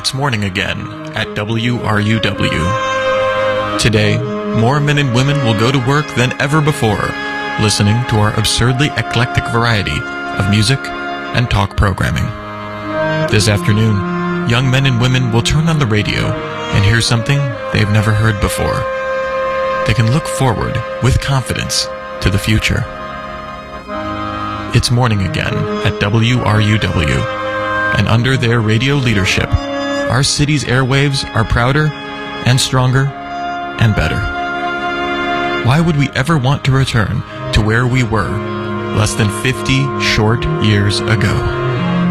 It's morning again at WRUW. Today, more men and women will go to work than ever before, listening to our absurdly eclectic variety of music and talk programming. This afternoon, young men and women will turn on the radio and hear something they've never heard before. They can look forward with confidence to the future. It's morning again at WRUW, and under their radio leadership, our city's airwaves are prouder and stronger and better. Why would we ever want to return to where we were less than 50 short years ago?